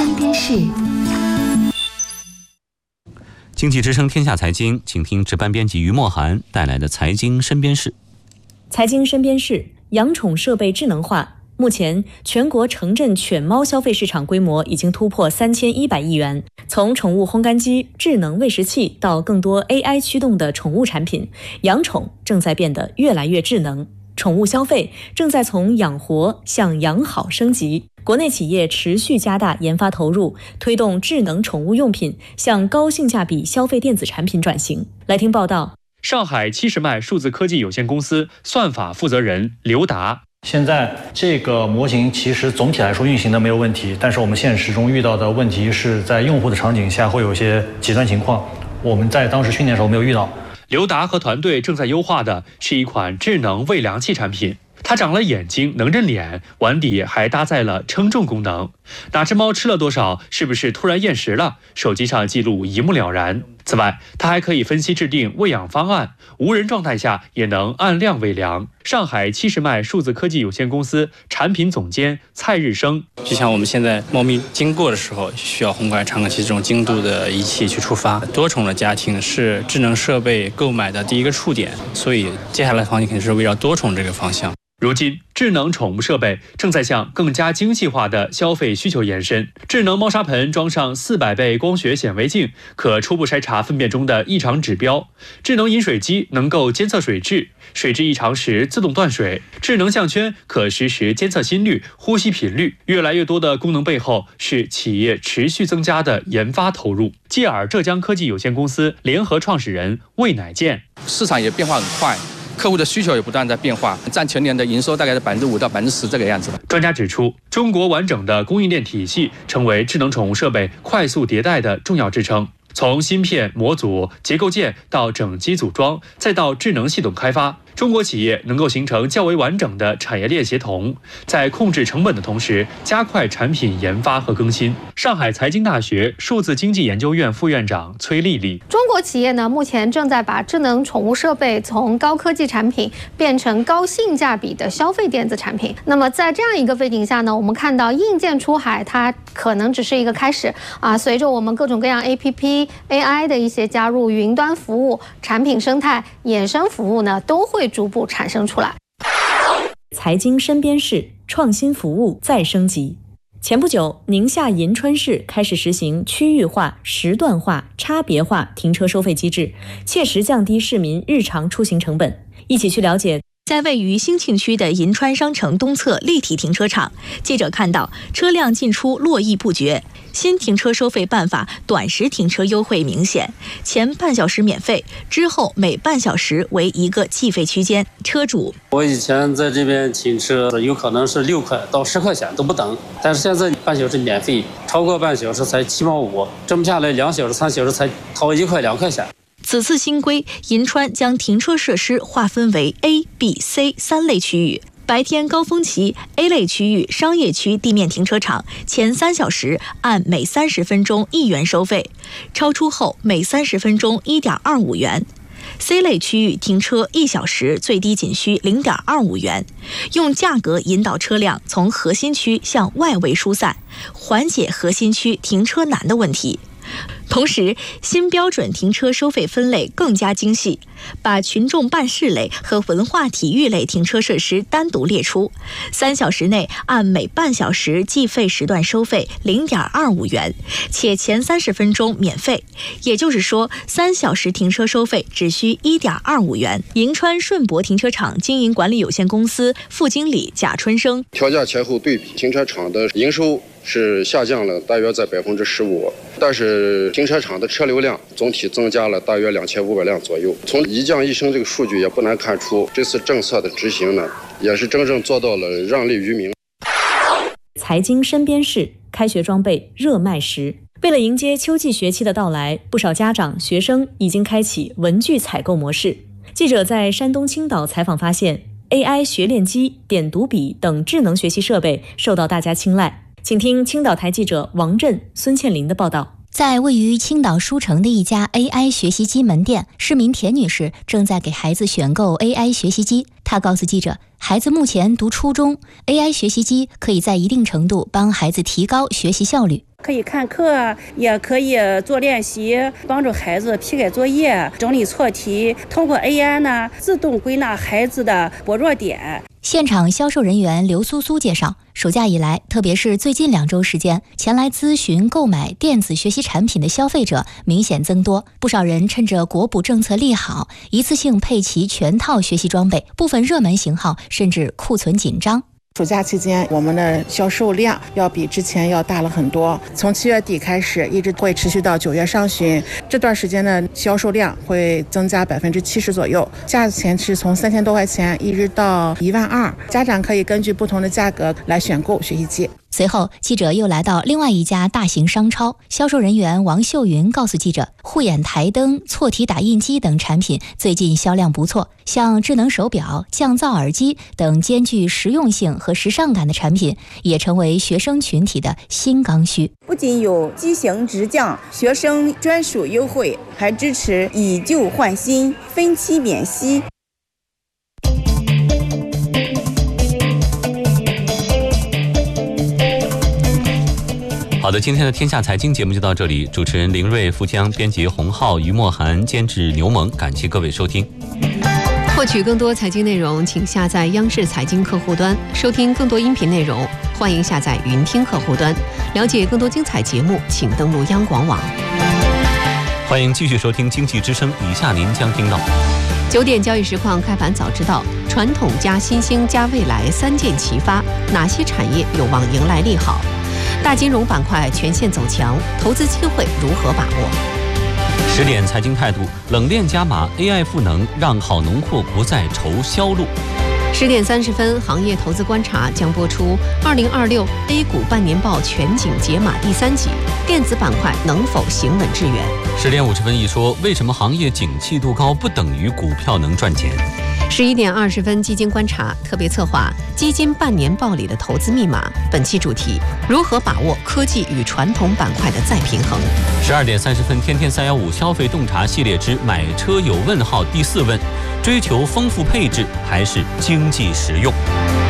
身边事。 经济之声天下财经，请听值班编辑于墨涵带来的财经身边事。 财经身边事，养宠设备智能化。目前，全国城镇犬猫消费市场规模已经突破3100亿元。从宠物烘干机、智能喂食器到更多 AI 驱动的宠物产品，养宠正在变得越来越智能。宠物消费正在从养活向养好升级。国内企业持续加大研发投入，推动智能宠物用品向高性价比消费电子产品转型。来听报道。 上海70迈数字科技有限公司算法负责人刘达。 现在这个模型其实总体来说运行的没有问题，但是我们现实中遇到的问题是在用户的场景下会有一些极端情况，我们在当时训练的时候没有遇到。 刘达和团队正在优化的是一款智能喂粮器产品，它长了眼睛，能认脸，碗底还搭载了称重功能。哪只猫吃了多少，是不是突然厌食了，手机上记录一目了然。此外，它还可以分析制定喂养方案，无人状态下也能按量喂粮。上海70迈数字科技有限公司产品总监蔡日升： 就像我们现在猫咪经过的时候，需要红拐传感器这种精度的仪器去触发。多宠的家庭是智能设备购买的第一个触点，所以接下来的方向肯定是围绕多宠这个方向。 如今，智能宠物设备正在向更加精细化的消费需求延伸。智能猫砂盆装上400倍光学显微镜，可初步筛查粪便中的异常指标。智能饮水机能够监测水质，水质异常时自动断水。智能项圈可实时监测心率、呼吸频率。越来越多的功能背后是企业持续增加的研发投入。继而浙江科技有限公司联合创始人魏乃健： 市场也变化很快。客户的需求也不断在变化，占全年的营收大概在5%到10%这个样子。 专家指出，中国完整的供应链体系成为智能宠物设备快速迭代的重要支撑。从芯片、模组、结构件到整机组装，再到智能系统开发，中国企业能够形成较为完整的产业链协同，在控制成本的同时，加快产品研发和更新。上海财经大学数字经济研究院副院长崔丽丽： 中国企业呢，目前正在把智能宠物设备从高科技产品变成高性价比的消费电子产品。那么在这样一个背景下呢，我们看到硬件出海，它可能只是一个开始啊。随着我们各种各样 APP、AI 的一些加入，云端服务、产品生态、衍生服务呢，都会逐步产生出来。 财经身边事，创新服务再升级。前不久，宁夏银川市开始实行区域化、时段化、差别化停车收费机制，切实降低市民日常出行成本。一起去了解。 在位于兴庆区的银川商城东侧立体停车场，记者看到车辆进出络绎不绝。新停车收费办法短时停车优惠明显，前半小时免费，之后每半小时为一个计费区间。车主： 我以前在这边停车有可能是6块到10块钱都不等，但是现在半小时免费，超过半小时才7毛5，这么下来2小时3小时才掏1块2块钱。 此次新规，银川将停车设施划分为 A、B、C 3类区域。白天高峰期 A 类区域商业区地面停车场前3小时按每30分钟1元收费，超出后每30分钟1.25元。C 类区域停车1小时最低仅需0.25元，用价格引导车辆从核心区向外围疏散，缓解核心区停车难的问题。同时，新标准停车收费分类更加精细，把群众办事类和文化体育类停车设施单独列出。3小时内按每半小时计费时段收费0.25元，且前30分钟免费。也就是说，3小时停车收费只需1.25元。银川顺博停车场经营管理有限公司副经理贾春生： 调价前后对比，停车场的营收是下降了大约在15%，但是停车场的车流量总体增加了大约2500辆左右。从一降一升这个数据也不难看出，这次政策的执行呢，也是真正做到了让利于民。 财经身边事，开学装备热卖时。为了迎接秋季学期的到来，不少家长、学生已经开启文具采购模式。记者在山东青岛采访发现， AI 学练机、点读笔等智能学习设备受到大家青睐。请听青岛台记者王震、孙倩玲的报道。 在位于青岛书城的一家 AI 学习机门店，市民田女士正在给孩子选购 AI 学习机。她告诉记者，孩子目前读初中， AI 学习机可以在一定程度帮孩子提高学习效率。 可以看课，也可以做练习，帮助孩子批改作业、整理错题。通过 AI 呢，自动归纳孩子的薄弱点。 现场销售人员刘苏苏介绍，暑假以来，特别是最近2周时间，前来咨询购买电子学习产品的消费者明显增多。不少人趁着国补政策利好，一次性配齐全套学习装备，部分热门型号甚至库存紧张。 暑假期间，我们的销售量要比之前要大了很多。从7月底开始，一直会持续到9月上旬，这段时间的销售量会增加70%左右，价钱是从3000多块钱一直到12000，家长可以根据不同的价格来选购学习机。 随后，记者又来到另外一家大型商超，销售人员王秀云告诉记者，护眼台灯、错题打印机等产品最近销量不错，像智能手表、降噪耳机等兼具实用性和时尚感的产品，也成为学生群体的新刚需。 不仅有机型直降、学生专属优惠，还支持以旧换新、分期免息。 好的，今天的天下财经节目就到这里，主持人林睿、付江，编辑洪浩、于墨涵，监制牛萌，感谢各位收听。 获取更多财经内容，请下载央视财经客户端，收听更多音频内容，欢迎下载云听客户端。了解更多精彩节目，请登录央广网。 欢迎继续收听经济之声，以下您将听到 9点交易实况开盘早知道，传统加新兴加未来3箭齐发，哪些产业有望迎来利好？大金融板块全线走强，投资机会如何把握 ？10点财经态度，冷链加码 AI 赋能，让好农户不再愁销路。 10点30分，行业投资观察将播出2026 A 股半年报全景解码第3集，电子板块能否行稳致远 ？10点50分一说，为什么行业景气度高不等于股票能赚钱 ？11点20分，基金观察特别策划基金半年报里的投资密码，本期主题：如何把握科技与传统板块的再平衡 ？12点30分，天天315消费洞察系列之买车有问号第4问：追求丰富配置还是经济实用？